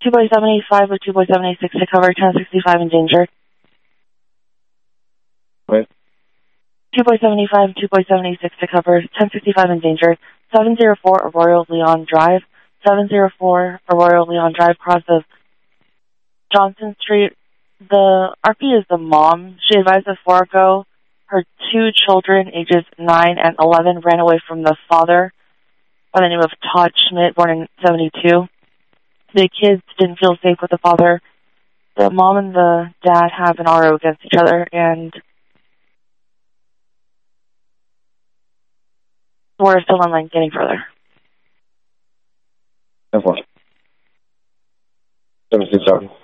2 boy 785 with 2 boy 786 to cover, 1065 in danger. Wait. 2 boy 785, 2 boy 786 to cover, 1065 in danger. 704 Arroyo Leon Drive. 704 Arroyo Leon Drive, cross of Johnson Street. The RP is the mom. She advised us 4 ago her 2 children, ages 9 and 11, ran away from the father by the name of Todd Schmidt, born in 72. The kids didn't feel safe with the father. The mom and the dad have an RO against each other, and we're still online getting further. 767.